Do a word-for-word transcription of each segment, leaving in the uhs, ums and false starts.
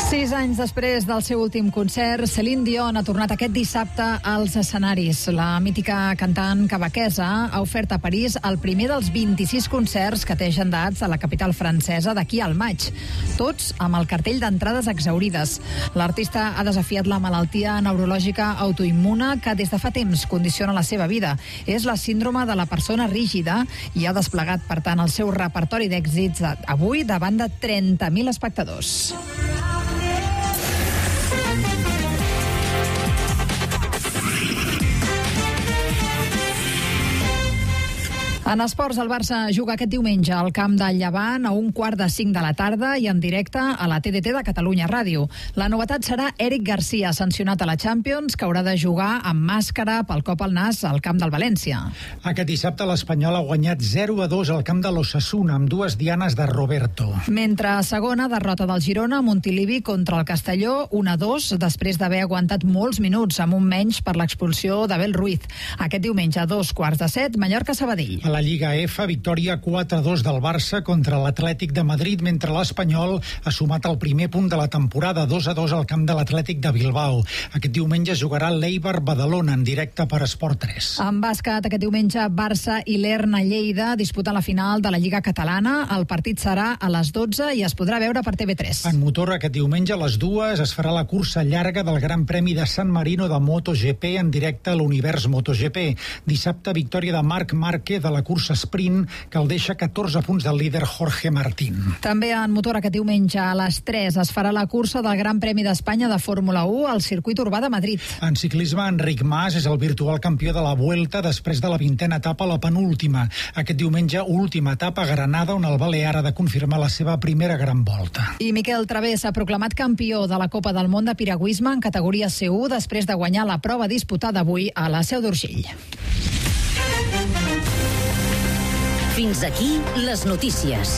Sis anys després del seu últim concert, Céline Dion ha tornat aquest dissabte als escenaris. La mítica cantant quebequesa ha ofert a París el primer dels vint-i-sis concerts que té agendats a la capital francesa d'aquí al maig, tots amb el cartell d'entrades exhaurides. L'artista ha desafiat la malaltia neurològica autoimmune que des de fa temps condiciona la seva vida. És la síndrome de la persona rígida i ha desplegat, per tant, el seu repertori d'èxits avui davant de trenta mil espectadors. En esports, el Barça juga aquest diumenge al camp del Llevant a un quart de cinc de la tarda i en directe a la T D T de Catalunya Ràdio. La novetat serà Eric Garcia, sancionat a la Champions, que haurà de jugar amb màscara pel cop al nas al camp del València. Aquest dissabte l'Espanyol ha guanyat zero a dos al camp de l'Osasuna amb dues dianes de Roberto. Mentre a segona, derrota del Girona a Montilivi contra el Castelló, un a dos, després d'haver aguantat molts minuts amb un menys per l'expulsió d'Abel Ruiz. Aquest diumenge a dos quarts de set, Mallorca-Sabadell. A la Lliga F, victòria quatre a dos del Barça contra l'Atlètic de Madrid, mentre l'Espanyol ha sumat el primer punt de la temporada, dos a dos al camp de l'Atlètic de Bilbao. Aquest diumenge jugarà l'Eibar-Badalona en directe per Esport tres. En bàsquet, aquest diumenge, Barça i l'Erna Lleida disputen la final de la Lliga Catalana. El partit serà a les dotze i es podrà veure per T V tres. En motor, aquest diumenge a les dues es farà la cursa llarga del Gran Premi de San Marino de MotoGP en directe a l'Univers MotoGP. Dissabte, victòria de Marc Márquez de la cursa sprint, que el deixa catorze punts del líder Jorge Martín. També en motor, aquest diumenge a les tres es farà la cursa del Gran Premi d'Espanya de Fórmula u al circuit urbà de Madrid. En ciclisme, Enric Mas és el virtual campió de la Vuelta després de la vintena etapa, la penúltima. Aquest diumenge, última etapa a Granada, on el balear ha de confirmar la seva primera gran volta. I Miquel Través s'ha proclamat campió de la Copa del Món de piragüisme en categoria C u després de guanyar la prova disputada avui a la Seu d'Urgell. Fins aquí les notícies.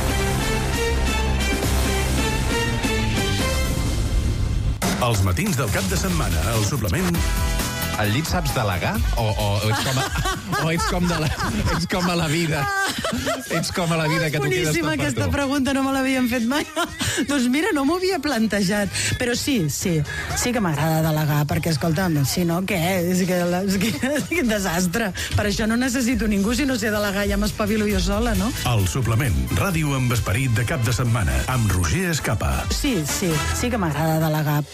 Els matins del cap de setmana, el suplement... Al llit saps delegar? O, o, o, ets com a, o ets com, de la, ets com a la vida? Ets com a la vida, que tu quedes tot per tu. Boníssima aquesta pregunta, no me l'havien fet mai. Doncs mira, no m'ho havia plantejat. Però sí, sí, sí que m'agrada delegar, perquè, escolta'm, si no, què? És que, és que, és que desastre. Per això no necessito ningú, si no sé delegar, ja m'espavilo jo sola, no? El suplement, ràdio amb esperit de cap de setmana, amb Roger Escapa. Sí, sí, sí que m'agrada delegar.